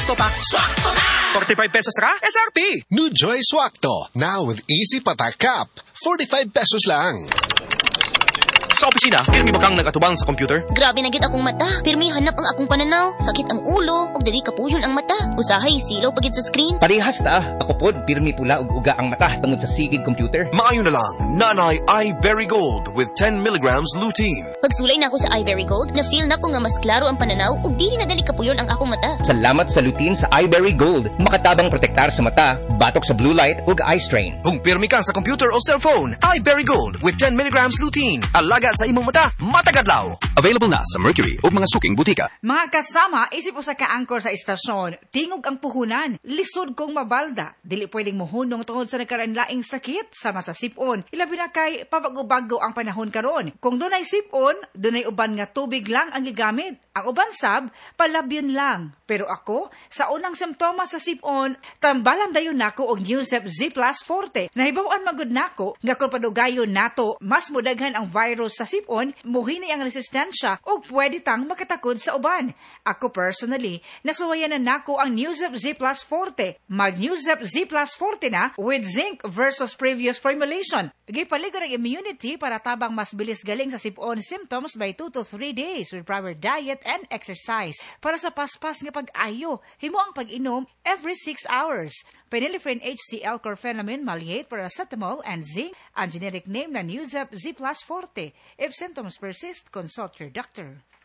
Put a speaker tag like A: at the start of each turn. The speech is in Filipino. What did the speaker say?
A: Swakto pa. Swakto na! 45 pesos ra? SRP!
B: New Joy Swakto, now with easy patak cap. 45 pesos lang.
A: Sa opisina, pirmi ba kang nagatubang sa computer?
C: Grabe na gid akong mata. Pirmi hanap ang akong pananaw. Sakit ang ulo, ug dili kapuyon ang mata. Usahay silaw pagid sa screen.
D: Parehas ta. Ako pod, pirmi pula ug uga ang mata tungod sa sigig computer.
E: Maayo na lang, Nanay iBerry Gold with 10 milligrams lutein.
C: Pagsulay na ako sa iBerry Gold, na-feel na ko nga mas klaro ang pananaw ug dili na dali kapuyon ang akong mata.
D: Salamat sa lutein sa iBerry Gold. Makatabang protektar sa mata, batok sa blue light ug eye strain.
E: Kung pirmi ka sa computer o cellphone, iBerry Gold with 10 milligrams lutein. Alaga sa imong mata, matagadlaw.
A: Available na sa Mercury o mga suking butika.
F: Mga kasama, isip o sa ka-anchor sa istasyon, tingog ang puhunan, lisod kong mabalda, dili pwedeng muhunong tungod sa nagkaranlaing sakit sama sa sipon. Ilabi na kay pabago-bago ang panahon karon. Kung dunay sipon, dunay uban nga tubig lang ang gigamit. Ang uban sab, palabyon lang. Pero ako, sa unang simptomas sa sipon, tambalan dayon nako og Newsep Z Plus Forte. Nahibawan magud nako nga kung padugayon nato, mas mudaghan ang virus sa sipon, muhini ang resistensya ug pwede tang makatakod sa uban. Ako personally, nasuwayan na nako ang Newsep Z Plus Forte. Mag Newsep Z Plus Forte na with zinc versus previous formulation. Gipaligod ang immunity para tabang mas bilis galing sa sipon symptoms by 2 to 3 days with proper diet and exercise. Para sa paspas nga pag-ayo, himo ang pag-inom every 6 hours. Phenylephrine HCl, chlorphenamine, maleate, paracetamol, and zinc. Ang generic name na Newsep Z Plus Forte. If symptoms persist, consult your doctor.